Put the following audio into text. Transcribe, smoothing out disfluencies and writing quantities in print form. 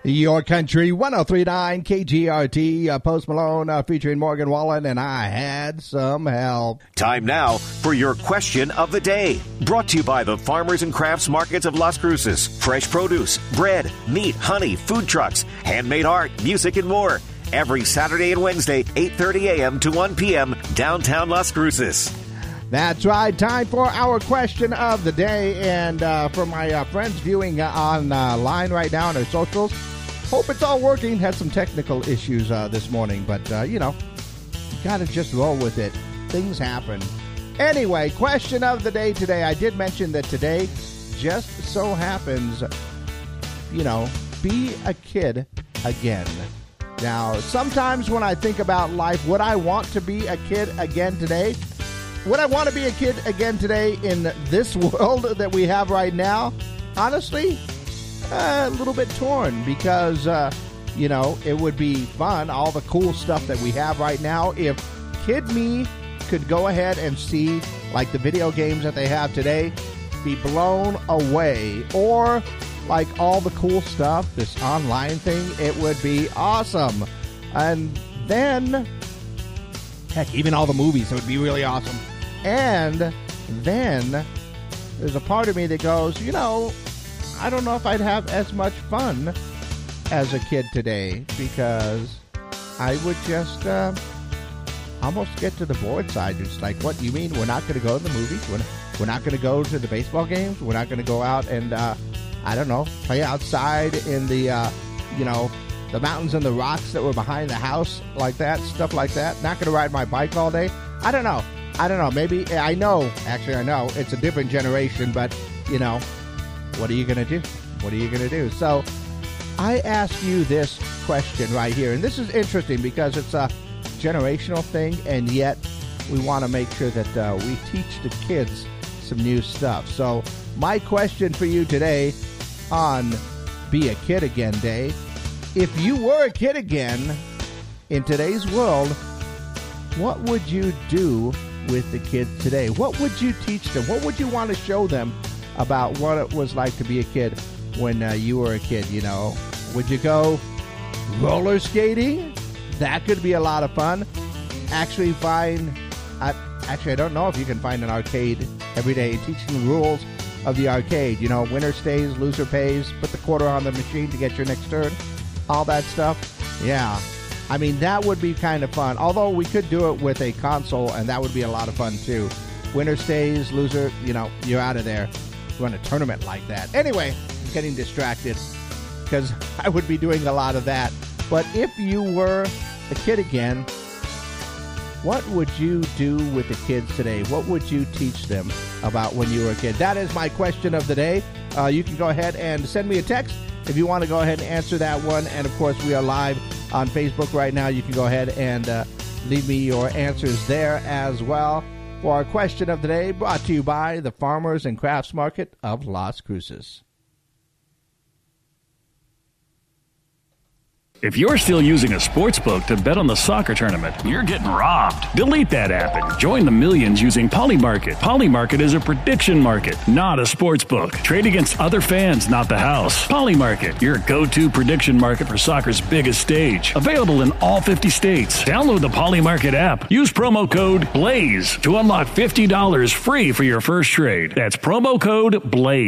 Your Country 103.9 KGRT, Post Malone featuring Morgan Wallen, and I had some help. Time now for your question of the day. Brought to you by the Farmers and Crafts Markets of Las Cruces. Fresh produce, bread, meat, honey, food trucks, handmade art, music, and more. Every Saturday and Wednesday, 8:30 a.m. to 1 p.m., downtown Las Cruces. That's right. Time for our question of the day. And for my friends viewing online right now on their socials, hope it's all working. Had some technical issues this morning, but, you got to just roll with it. Things happen. Anyway, question of the day today. I did mention that today just so happens, be a kid again. Now, sometimes when I think about life, would I want to be a kid again today? Would I want to be a kid again today in this world that we have right now? Honestly, a little bit torn because, it would be fun, all the cool stuff that we have right now. If kid me could go ahead and see, like, the video games that they have today, be blown away. Or, like, all the cool stuff, this online thing, it would be awesome. And then, heck, even all the movies, it would be really awesome. And then there's a part of me that goes, I don't know if I'd have as much fun as a kid today because I would just almost get to the bored side. It's like, what, you mean we're not going to go to the movies? We're not going to go to the baseball games? We're not going to go out and, play outside in the, the mountains and the rocks that were behind the house like that, stuff like that? Not going to ride my bike all day? I don't know. Maybe, I know it's a different generation, but, what are you going to do? What are you going to do? So I ask you this question right here, and this is interesting because it's a generational thing, and yet we want to make sure that we teach the kids some new stuff. So my question for you today on Be a Kid Again Day, if you were a kid again in today's world, what would you do with the kids today? What would you teach them? What would you want to show them about what it was like to be a kid when you were a kid? Would you go roller skating? That could be a lot of fun. I don't know if you can find an arcade every day teaching the rules of the arcade. Winner stays, loser pays, put the quarter on the machine to get your next turn, all that stuff. Yeah. That would be kind of fun. Although we could do it with a console, and that would be a lot of fun, too. Winner stays, loser, you're out of there. Run a tournament like that. Anyway, I'm getting distracted because I would be doing a lot of that. But if you were a kid again, what would you do with the kids today? What would you teach them about when you were a kid? That is my question of the day. You can go ahead and send me a text if you want to go ahead and answer that one. And, of course, we are live on Facebook right now. You can go ahead and leave me your answers there as well. For our question of the day, brought to you by the Farmers and Crafts Market of Las Cruces. If you're still using a sports book to bet on the soccer tournament, you're getting robbed. Delete that app and join the millions using Polymarket. Polymarket is a prediction market, not a sports book. Trade against other fans, not the house. Polymarket, your go-to prediction market for soccer's biggest stage. Available in all 50 states. Download the Polymarket app. Use promo code BLAZE to unlock $50 free for your first trade. That's promo code BLAZE.